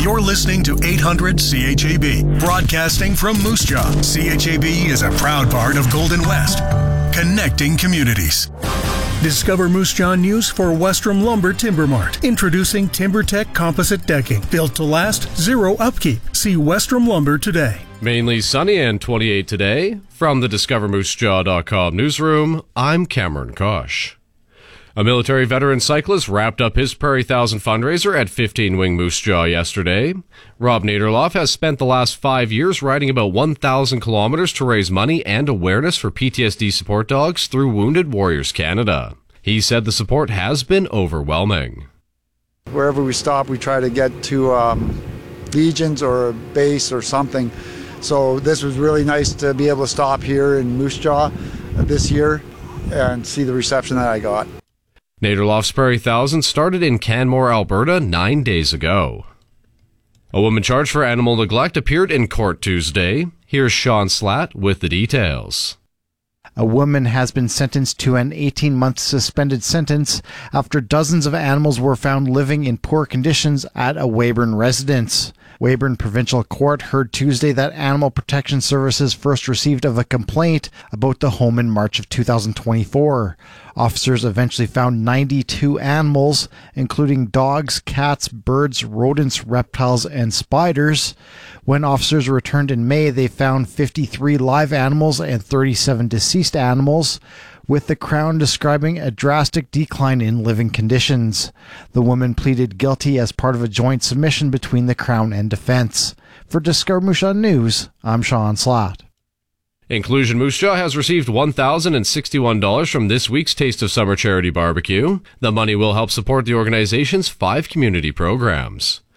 You're listening to 800 CHAB, broadcasting from Moose Jaw. CHAB is a proud part of Golden West, connecting communities. Discover Moose Jaw news for Western Lumber Timber Mart. Introducing TimberTech composite decking. Built to last, zero upkeep. See Western Lumber today. Mainly sunny and 28 today. From the DiscoverMooseJaw.com newsroom, I'm Cameron Kosh. A military veteran cyclist wrapped up his Prairie Thousand fundraiser at 15 Wing Moose Jaw yesterday. Rob Naderloff has spent the last 5 years riding about 1,000 kilometers to raise money and awareness for PTSD support dogs through Wounded Warriors Canada. He said the support has been overwhelming. Wherever we stop, we try to get to Legions or a base or something. So this was really nice to be able to stop here in Moose Jaw this year and see the reception that I got. Naderloff's Prairie Thousand started in Canmore, Alberta 9 days ago. A woman charged for animal neglect appeared in court Tuesday. Here's Sean Slatt with the details. A woman has been sentenced to an 18-month suspended sentence after dozens of animals were found living in poor conditions at a Weyburn residence. Weyburn Provincial Court heard Tuesday that Animal Protection Services first received of a complaint about the home in March of 2024. Officers eventually found 92 animals, including dogs, cats, birds, rodents, reptiles, and spiders. When officers returned in May, they found 53 live animals and 37 deceased animals, with the Crown describing a drastic decline in living conditions. The woman pleaded guilty as part of a joint submission between the Crown and Defence. For Discover Moose Jaw News, I'm Sean Slatt. Inclusion Moose Jaw has received $1,061 from this week's Taste of Summer charity barbecue. The money will help support the organization's 5 community programs.